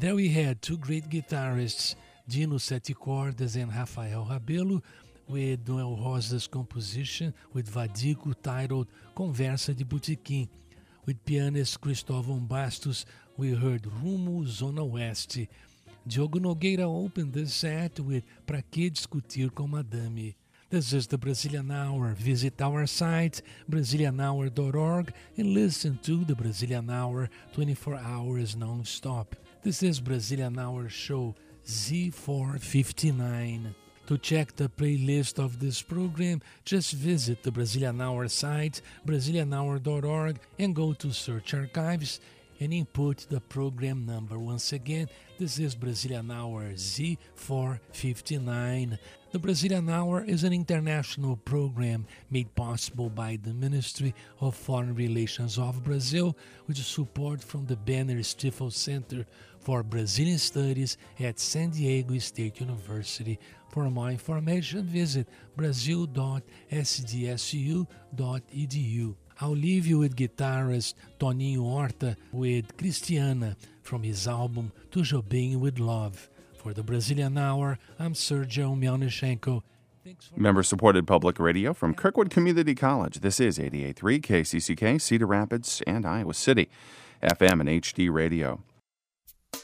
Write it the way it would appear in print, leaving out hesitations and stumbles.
There we had two great guitarists, Dino Sete Cordas and Rafael Rabelo, with Noel Rosa's composition with Vadico titled Conversa de Botequim. With pianist Cristóvão Bastos, we heard Rumo Zona Oeste. Diogo Nogueira opened the set with Pra Que Discutir com Madame. This is the Brazilian Hour. Visit our site, BrazilianHour.org, and listen to the Brazilian Hour 24 hours non-stop. This is Brazilian Hour Show Z459. To check the playlist of this program, just visit the Brazilian Hour site, BrazilianHour.org, and go to Search Archives and input the program number. Once again, this is Brazilian Hour Z459. The Brazilian Hour is an international program made possible by the Ministry of Foreign Relations of Brazil, with support from the Banner Stifel Center for Brazilian Studies at San Diego State University. For more information, visit brazil.sdsu.edu. I'll leave you with guitarist Toninho Horta with Cristiana from his album Tudo Bem with Love. For the Brazilian Hour, I'm Sergio Melnichenko. Member-supported public radio from Kirkwood Community College. This is 88.3 KCCK, Cedar Rapids, and Iowa City, FM and HD radio.